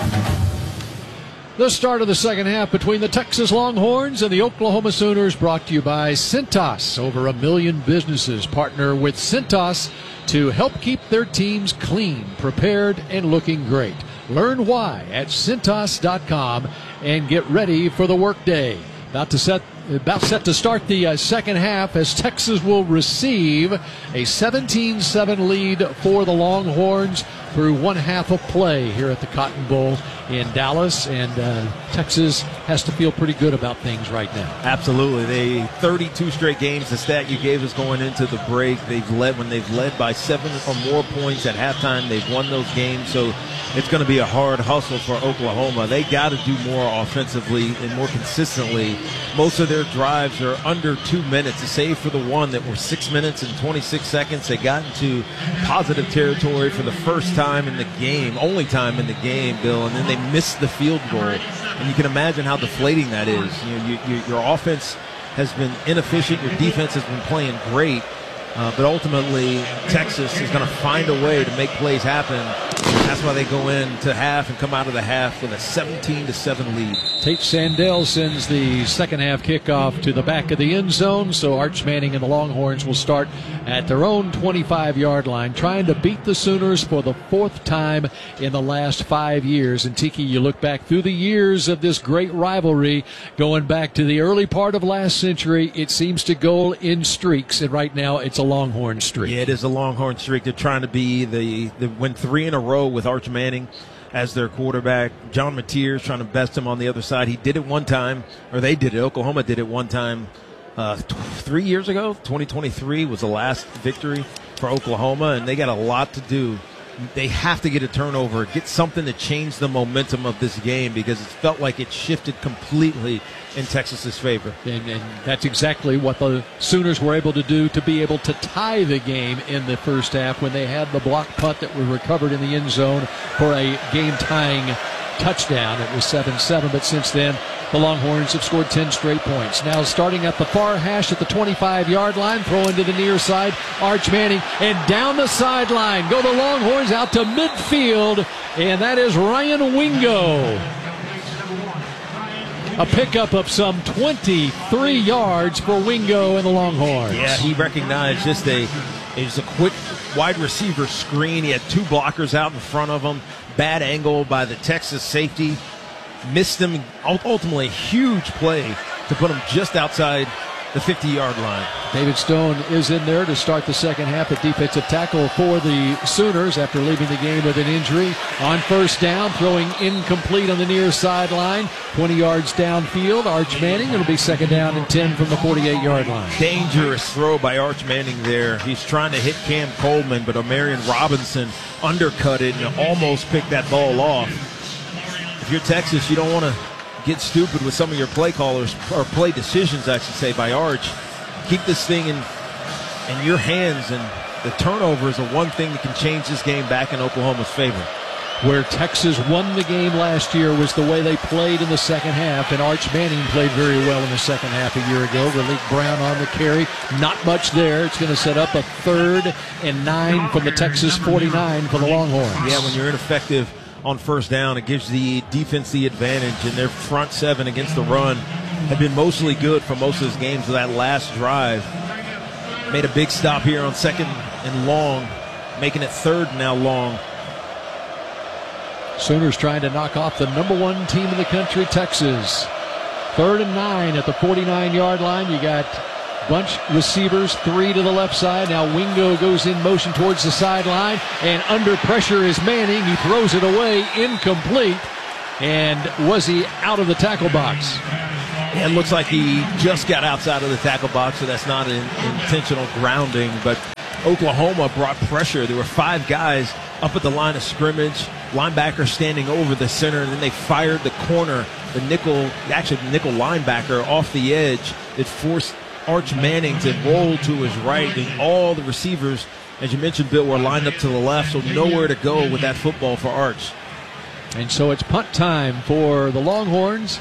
The start of the second half between the Texas Longhorns and the Oklahoma Sooners, brought to you by Cintas. Over a million businesses partner with Cintas to help keep their teams clean, prepared, and looking great. Learn why at Cintas dot com and get ready for the workday. About to set About set to start the uh, second half as Texas will receive a seventeen seven lead for the Longhorns through one half of play here at the Cotton Bowl in Dallas, and uh, Texas has to feel pretty good about things right now. Absolutely. They thirty-two straight games, the stat you gave us going into the break. They've led when they've led by seven or more points at halftime. They've won those games, so it's going to be a hard hustle for Oklahoma. They got to do more offensively and more consistently. Most of their drives are under two minutes, save for the one that were six minutes and twenty-six seconds. They got into positive territory for the first time in the game, only time in the game, Bill, and then they missed the field goal. And you can imagine how deflating that is. You know, you, you, your offense has been inefficient. Your defense has been playing great. Uh, but ultimately, Texas is going to find a way to make plays happen. That's why they go into half and come out of the half with a seventeen to seven lead. Tate Sandell sends the second half kickoff to the back of the end zone, so Arch Manning and the Longhorns will start at their own twenty-five yard line, trying to beat the Sooners for the fourth time in the last five years. And Tiki, you look back through the years of this great rivalry, going back to the early part of last century, it seems to go in streaks, and right now it's a Longhorn streak. Yeah, it is a Longhorn streak. They're trying to be the, the win three in a row with Arch Manning as their quarterback. John Mateers trying to best him on the other side. He did it one time, or they did it. Oklahoma did it one time uh, th- three years ago. twenty twenty-three was the last victory for Oklahoma, and they got a lot to do. They have to get a turnover, get something to change the momentum of this game, because it felt like it shifted completely in Texas's favor. And, and that's exactly what the Sooners were able to do to be able to tie the game in the first half when they had the block punt that was recovered in the end zone for a game-tying touchdown. It was seven seven, but since then, the Longhorns have scored ten straight points. Now starting at the far hash at the twenty-five yard line, throwing to the near side, Arch Manning, and down the sideline go the Longhorns out to midfield, and that is Ryan Wingo. A pickup of some twenty-three yards for Wingo and the Longhorns. Yeah, he recognized just a, it was a quick wide receiver screen. He had two blockers out in front of him. Bad angle by the Texas safety. Missed him. Ultimately, a huge play to put him just outside the fifty yard line. David Stone is in there to start the second half at defensive tackle for the Sooners after leaving the game with an injury. On first down, throwing incomplete on the near sideline. twenty yards downfield. Arch Manning. It'll be second down and ten from the forty-eight yard line. Dangerous throw by Arch Manning there. He's trying to hit Cam Coleman, but Omarion Robinson undercut it and almost picked that ball off. If you're Texas, you don't want to get stupid with some of your play callers, or play decisions, I should say, by Arch. Keep this thing in in your hands, and the turnover is the one thing that can change this game back in Oklahoma's favor. where Texas won the game last year was the way they played in the second half, and Arch Manning played very well in the second half a year ago. Relief Brown on the carry. Not much there. It's going to set up a third and nine from the Texas forty-nine for the Longhorns. Yeah, when you're ineffective on first down, it gives the defense the advantage, and their front seven against the run have been mostly good for most of those games. Of that last drive, made a big stop here on second and long, making it third now long. Sooners trying to knock off the number one team in the country, Texas. Third and nine at the forty-nine-yard line. You got bunch receivers, three to the left side. Now Wingo goes in motion towards the sideline, and under pressure is Manning. He throws it away, incomplete. And was he out of the tackle box? Yeah, it looks like he just got outside of the tackle box, so that's not an intentional grounding. But Oklahoma brought pressure. There were five guys up at the line of scrimmage, linebacker standing over the center, and then they fired the corner, the nickel, actually the nickel linebacker off the edge. It forced Arch Manning to roll to his right, and all the receivers, as you mentioned, Bill, were lined up to the left, so nowhere to go with that football for Arch. And so it's punt time for the Longhorns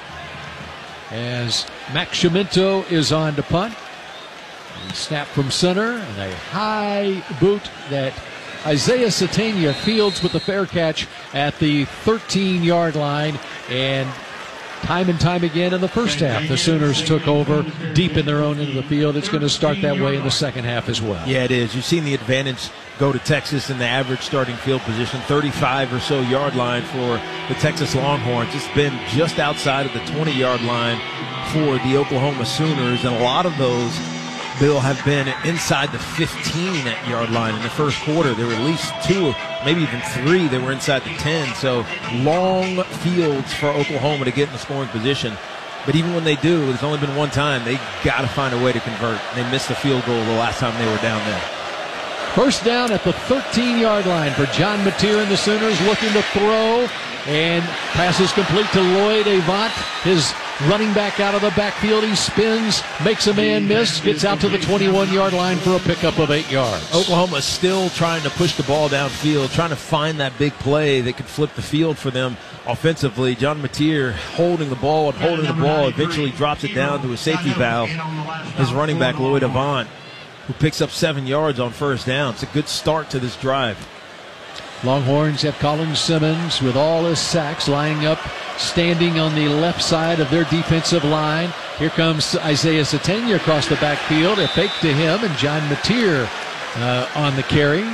as Max Chiminto is on to punt. And snap from center, and a high boot that Isaiah Satania fields with the fair catch at the thirteen-yard line. And time and time again in the first half, the Sooners took over deep in their own end of the field. It's going to start that way in the second half as well. Yeah, it is. You've seen the advantage go to Texas in the average starting field position, thirty-five or so yard line for the Texas Longhorns. It's been just outside of the twenty-yard line for the Oklahoma Sooners, and a lot of those, Bill, have been inside the fifteen-yard line in the first quarter. There were at least two, maybe even three that were inside the ten. So long fields for Oklahoma to get in the scoring position. But even when they do, there's only been one time, they got to find a way to convert. They missed the field goal the last time they were down there. First down at the thirteen-yard line for John Mateer and the Sooners, looking to throw, and passes complete to Lloyd Avant, his running back out of the backfield. He spins, makes a man miss, gets out to the twenty-one-yard line for a pickup of eight yards. Oklahoma's still trying to push the ball downfield, trying to find that big play that could flip the field for them offensively. John Mateer holding the ball and holding the ball, eventually drops it down to a safety valve. His running back, Lloyd Avant, who picks up seven yards on first down. It's a good start to this drive. Longhorns have Colin Simmons with all his sacks lining up, standing on the left side of their defensive line. Here comes Isaiah Satania across the backfield. A fake to him, and John Mateer uh, on the carry.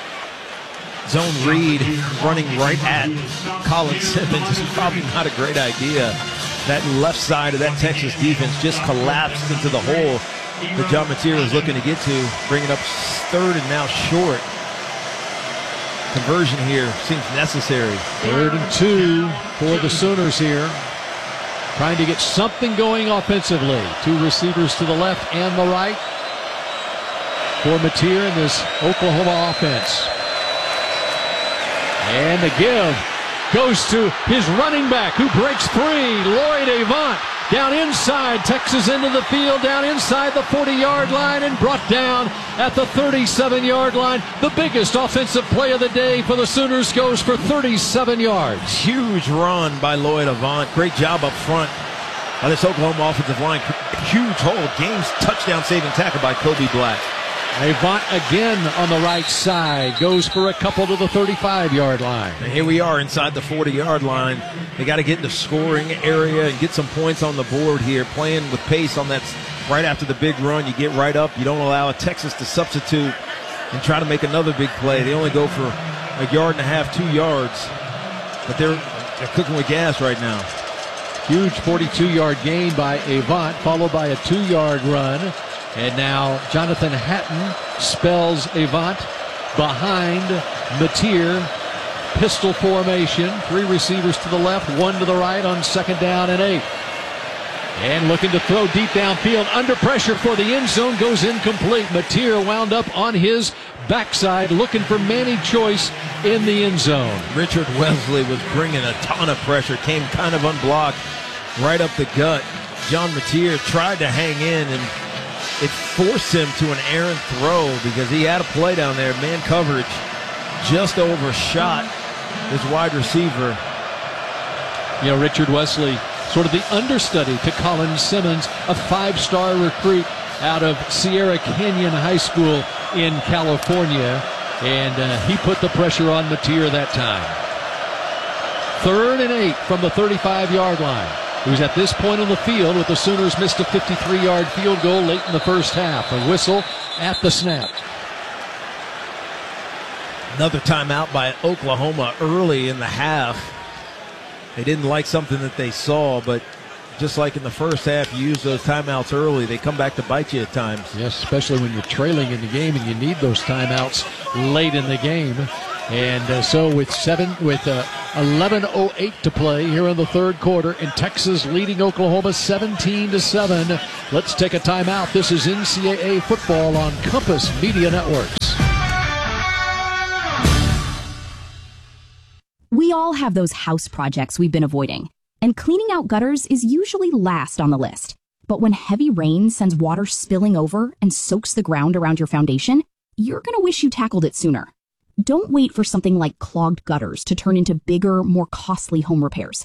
Zone read running right at Colin Simmons is probably not a great idea. That left side of that Texas defense just collapsed into the hole that John Mateer was looking to get to, bringing up third and now short. Conversion here seems necessary. Third and two for the Sooners here. Trying to get something going offensively. Two receivers to the left and the right for Mateer in this Oklahoma offense. And the give goes to his running back, who breaks free, Lloyd Avant. Down inside, Texas into the field, down inside the forty-yard line, and brought down at the thirty-seven-yard line. The biggest offensive play of the day for the Sooners goes for thirty-seven yards. Huge run by Lloyd Avant. Great job up front by this Oklahoma offensive line. Huge hole. Game's touchdown-saving tackle by Kobe Black. Avant again on the right side, goes for a couple to the thirty-five-yard line. And here we are inside the forty-yard line. They got to get in the scoring area and get some points on the board here, playing with pace on that right after the big run. You get right up. You don't allow Texas to substitute and try to make another big play. They only go for a yard and a half, two yards. But they're, they're cooking with gas right now. Huge forty-two-yard gain by Avant, followed by a two-yard run. And now Jonathan Hatton spells Avant behind Mateer. Pistol formation. Three receivers to the left, one to the right on second down and eight. And looking to throw deep downfield. Under pressure for the end zone. Goes incomplete. Mateer wound up on his backside looking for Manny Choice in the end zone. Richard Wesley was bringing a ton of pressure. Came kind of unblocked right up the gut. John Mateer tried to hang in, and it forced him to an errant throw because he had a play down there. Man coverage just overshot this wide receiver. You know, Richard Wesley, sort of the understudy to Colin Simmons, a five-star recruit out of Sierra Canyon High School in California. And uh, he put the pressure on Mateer that time. Third and eight from the thirty-five-yard line. He was at this point on the field with the Sooners missed a fifty-three-yard field goal late in the first half. A whistle at the snap. Another timeout by Oklahoma early in the half. They didn't like something that they saw, but just like in the first half, you use those timeouts early. They come back to bite you at times. Yes, especially when you're trailing in the game and you need those timeouts late in the game. And uh, so with seven, with uh, eleven oh eight to play here in the third quarter, and Texas leading Oklahoma seventeen to seven. Let's take a timeout. This is N C double A football on Compass Media Networks. We all have those house projects we've been avoiding, and cleaning out gutters is usually last on the list. But when heavy rain sends water spilling over and soaks the ground around your foundation, you're going to wish you tackled it sooner. Don't wait for something like clogged gutters to turn into bigger, more costly home repairs.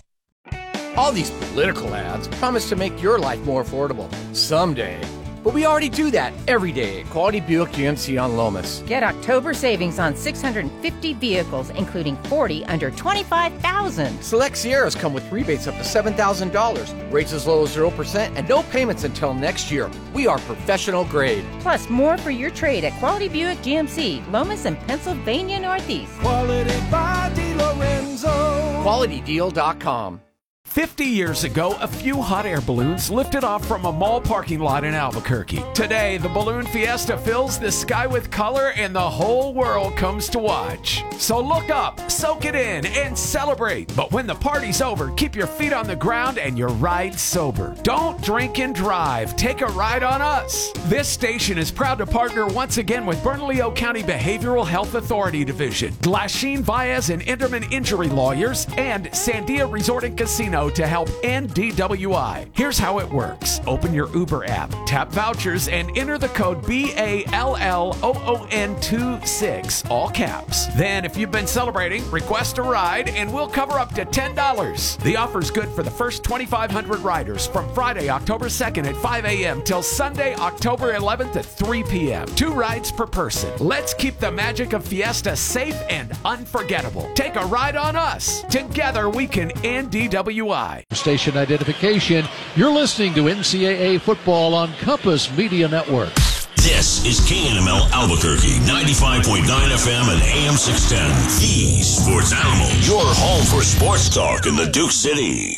All these political ads promise to make your life more affordable someday. But we already do that every day at Quality Buick G M C on Lomas. Get October savings on six hundred fifty vehicles, including forty under twenty-five thousand dollars. Select Sierras come with rebates up to seven thousand dollars, rates as low as zero percent, and no payments until next year. We are professional grade. Plus, more for your trade at Quality Buick G M C, Lomas and Pennsylvania Northeast. Quality by DeLorenzo. Quality Deal dot com. fifty years ago, a few hot air balloons lifted off from a mall parking lot in Albuquerque. Today, the Balloon Fiesta fills the sky with color and the whole world comes to watch. So look up, soak it in, and celebrate. But when the party's over, keep your feet on the ground and your ride sober. Don't drink and drive. Take a ride on us. This station is proud to partner once again with Bernalillo County Behavioral Health Authority Division, Glasheen Baez and Enderman Injury Lawyers, and Sandia Resort and Casino to help end D W I. Here's how it works. Open your Uber app, tap vouchers, and enter the code B A L L O O N twenty-six, all caps. Then, if you've been celebrating, request a ride, and we'll cover up to ten dollars. The offer's good for the first twenty-five hundred riders from Friday, October second at five a.m. till Sunday, October eleventh at three p.m. Two rides per person. Let's keep the magic of Fiesta safe and unforgettable. Take a ride on us. Together, we can end D W I. Station identification. You're listening to N C double A football on Compass Media Networks. This is K N M L Albuquerque, ninety-five point nine F M and A M six ten. The Sports Animal, your home for sports talk in the Duke City.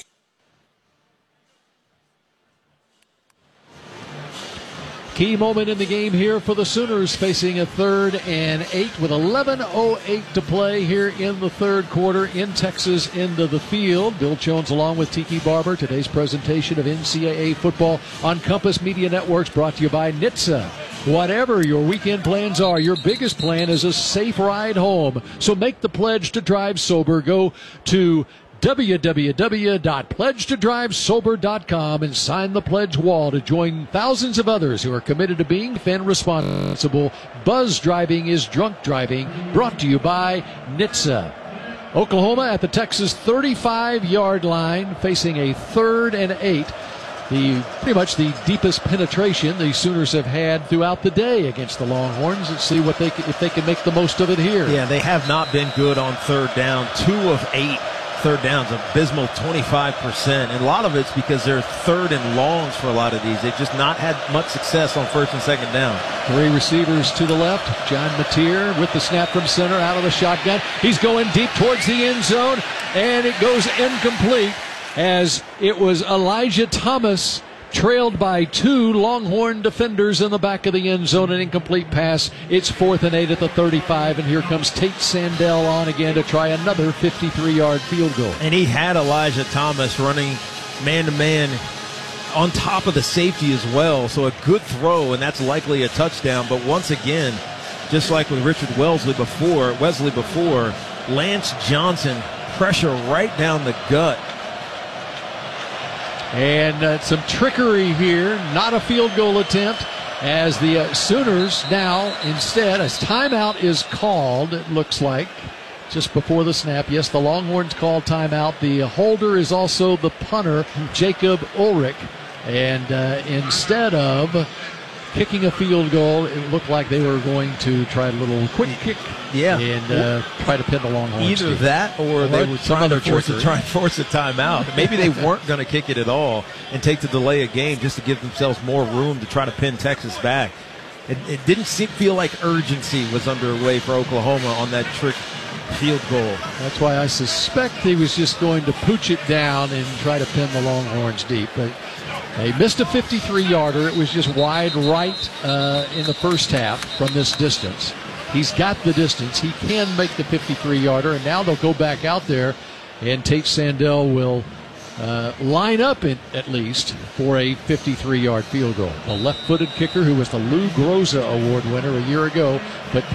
Key moment in the game here for the Sooners, facing a third and eight with eleven oh eight to play here in the third quarter. In Texas into the field. Bill Jones along with Tiki Barber. Today's presentation of N C double A football on Compass Media Networks, brought to you by N H T S A. Whatever your weekend plans are, your biggest plan is a safe ride home. So make the pledge to drive sober. Go to w w w dot pledge to drive sober dot com and sign the pledge wall to join thousands of others who are committed to being safe and responsible. Buzz driving is drunk driving. Brought to you by N H T S A. Oklahoma at the Texas thirty-five-yard line, facing a third and eight. The pretty much the deepest penetration the Sooners have had throughout the day against the Longhorns. Let's see what they can, if they can make the most of it here. Yeah, they have not been good on third down. Two of eight third downs, abysmal twenty-five percent. And a lot of it's because they're third and longs for a lot of these. They've just not had much success on first and second down. Three receivers to the left. John Mateer with the snap from center out of the shotgun. He's going deep towards the end zone, and it goes incomplete as it was Elijah Thomas trailed by two Longhorn defenders in the back of the end zone. An incomplete pass. It's fourth and eight at the thirty-five, and here comes Tate Sandell on again to try another fifty-three-yard field goal. And he had Elijah Thomas running man-to-man on top of the safety as well, so a good throw, and that's likely a touchdown. But once again, just like with Richard Wesley before, Wesley before, Lance Johnson, pressure right down the gut. And uh, some trickery here, not a field goal attempt, as the uh, Sooners now instead, as timeout is called, it looks like, just before the snap. Yes, the Longhorns called timeout. The holder is also the punter, Jacob Ulrich. And uh, instead of kicking a field goal, it looked like they were going to try a little quick kick yeah. and uh, try to pin the Longhorns. Either team. that or, or they were trying to force a, try and force a timeout. Maybe they weren't going to kick it at all and take the delay a game just to give themselves more room to try to pin Texas back. It, it didn't seem, feel like urgency was underway for Oklahoma on that trick field goal. That's why I suspect he was just going to pooch it down and try to pin the Longhorns deep. But they missed a fifty-three-yarder. It was just wide right uh, in the first half from this distance. He's got the distance. He can make the fifty-three-yarder, and now they'll go back out there, and Tate Sandell will uh, line up in, at least for a fifty-three-yard field goal. A left-footed kicker who was the Lou Groza Award winner a year ago, but